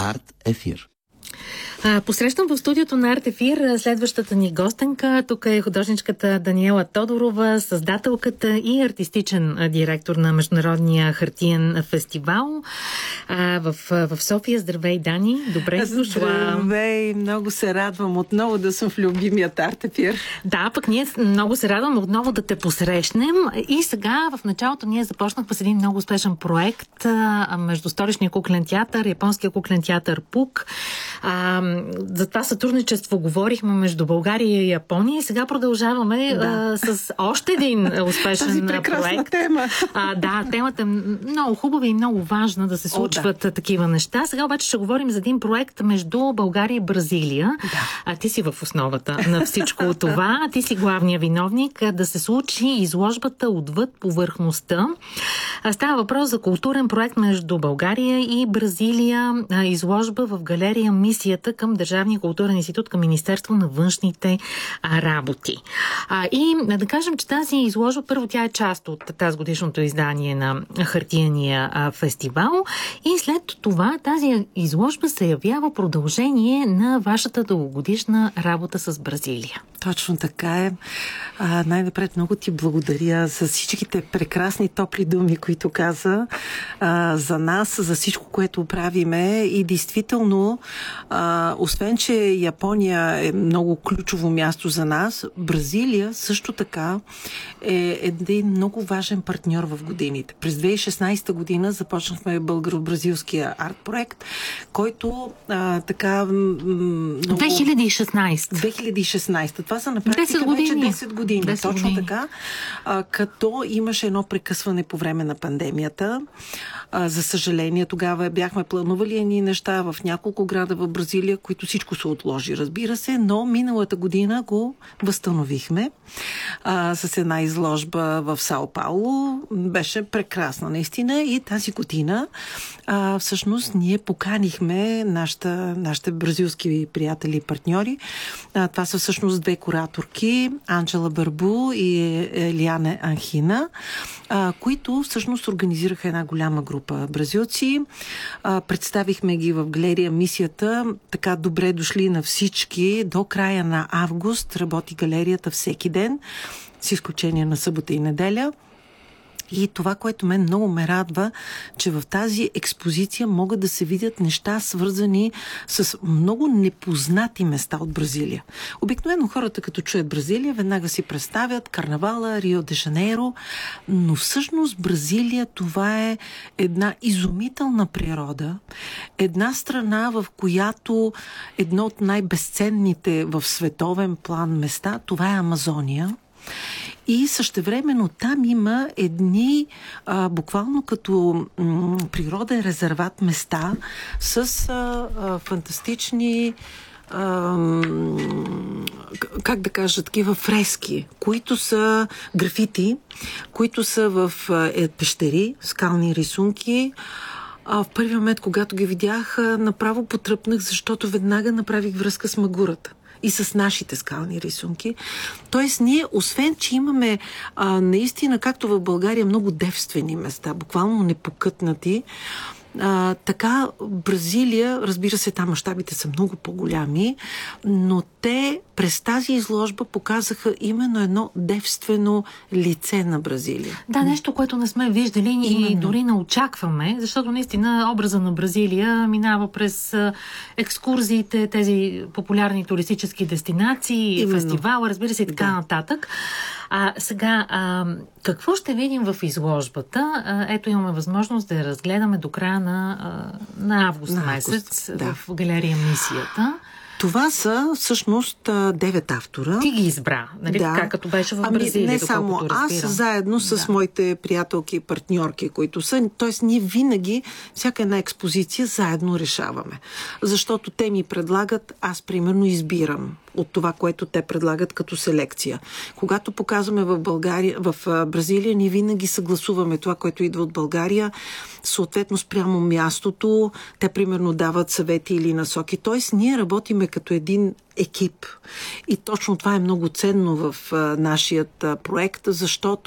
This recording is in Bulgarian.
Арт Ефир. Посрещам в студиото на Арт Ефир следващата ни гостенка. Тук е художничката Даниела Тодорова, създателката и артистичен директор на Международния хартиен фестивал в София. Здравей, Дани! Добре дошла! Здравей! Много се радвам отново да съм в любимият Арт Ефир. Да, пък ние много се радваме отново да те посрещнем. И сега в началото ние започнахме с един много успешен проект между Столичния куклен театър, Японския куклен театър ПУК. За това сътрудничество говорихме между България и Япония и сега продължаваме с още един успешен тази прекрасна проект. Тема. Да, темата е много хубава и много важна да се случват такива неща. Сега обаче ще говорим за един проект между България и Бразилия. Да. Ти си в основата на всичко това. Ти си главния виновник да се случи изложбата Отвъд повърхността. Става въпрос за културен проект между България и Бразилия. Изложба в галерия Мисията към Държавния културен институт към Министерство на външните работи. И да кажем, че тази изложба, първо тя е част от тази годишното издание на хартияния фестивал и след това тази изложба се явява продължение на вашата дългогодишна работа с Бразилия. Точно така е. Най-напред много ти благодаря за всичките прекрасни топли думи, които каза за нас, за всичко, което правиме и действително освен, че Япония е много ключово място за нас, Бразилия също така е един много важен партньор в годините. През 2016 година започнахме българо-бразилския арт-проект, който така... Много... 2016. Това са на практика вече 10 години. 10 точно години. Така. Като имаше едно прекъсване по време на пандемията. За съжаление, тогава бяхме планували едни неща в няколко града в Бразилия, които всичко се отложи, разбира се, но миналата година го възстановихме с една изложба в Сао Пауло. Беше прекрасна наистина и тази година всъщност ние поканихме нашите бразилски приятели и партньори. Това са всъщност две кураторки, Анджела Барбу и Елиана Анхина, които всъщност организираха една голяма група бразилци. Представихме ги в галерия Мисията. Така добре дошли на всички. До края на август работи галерията всеки ден, с изключение на събота и неделя. И това, което мен много ме радва, че в тази експозиция могат да се видят неща, свързани с много непознати места от Бразилия. Обикновено хората, като чуят Бразилия, веднага си представят карнавала, Рио де Жанейро, но всъщност Бразилия това е една изумителна природа, една страна, в която едно от най-безценните в световен план места, това е Амазония. И същевременно там има едни буквално като природен резерват места с фантастични как да кажа, такива фрески, които са графити, които са в пещери, скални рисунки. В първи момент, когато ги видях, направо потръпнах, защото веднага направих връзка с Магурата и с нашите скални рисунки. Тоест ние, освен, че имаме наистина, както в България, много девствени места, буквално непокътнати, така Бразилия, разбира се, там мащабите са много по-голями, но те през тази изложба показаха именно едно девствено лице на Бразилия. Да, нещо, което не сме виждали и дори не очакваме, защото наистина образа на Бразилия минава през екскурзиите, тези популярни туристически дестинации, фестивала, разбира се, и така нататък. Сега, какво ще видим в изложбата? Ето имаме възможност да я разгледаме до края на август месец в галерия Мисията. Това са всъщност 9 автора. Ти ги избра, нали? Така, като беше в Бразилия. Не само аз, заедно с моите приятелки и партньорки, които са. Тоест, ние винаги, всяка една експозиция, заедно решаваме. Защото те ми предлагат, аз примерно избирам от това, което те предлагат като селекция. Когато показваме в Бразилия, ние винаги съгласуваме това, което идва от България, съответно спрямо мястото, те примерно дават съвети или насоки. Тоест, ние работиме като един екип. И точно това е много ценно в нашият проект, защото